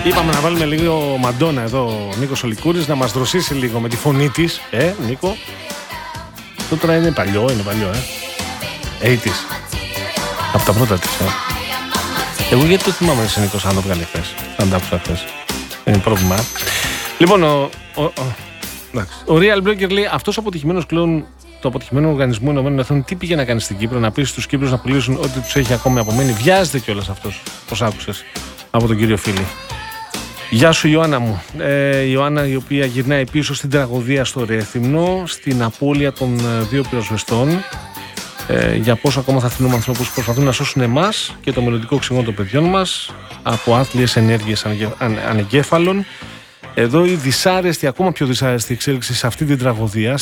Είπαμε να βάλουμε λίγο Μαντόνα εδώ, ο Νίκος ο Λικούρης, να μας δροσίσει λίγο με τη φωνή της. Νίκο. Αυτό τώρα είναι παλιό, 80's. Από τα πρώτα της. Εγώ γιατί το θυμάμαι εσύ Νίκος, αν το βγάλει χθες. Αν τα άκουσα χθες. Είναι πρόβλημα. Λοιπόν, ο Real Breaker λέει, αυτός ο αποτυχημένος κλόουν του αποτυχημένου οργανισμού Ηνωμένων Εθνών τι πήγε να κάνει στην Κύπρο, να πείσει στους Κύπρους να πουλήσουν ό,τι τους έχει ακόμη απομένει. Βιάζεται κιόλας αυτός, πώς άκουσες από τον κύριο Φίλη. Γεια σου Ιωάννα μου. Ιωάννα η οποία γυρνάει πίσω στην τραγωδία στο Ρέθυμνο, στην απώλεια των 2 πυροσβεστών. Για πόσο ακόμα θα θυνούμε ανθρώπους που προσπαθούν να σώσουν εμάς και το μελλοντικό οξυγόνο των παιδιών μας από άθλιες ενέργειες ανεγκέφαλων. Εδώ η δυσάρεστη, ακόμα πιο δυσάρεστη εξέλιξη σε αυτή την τραγωδία,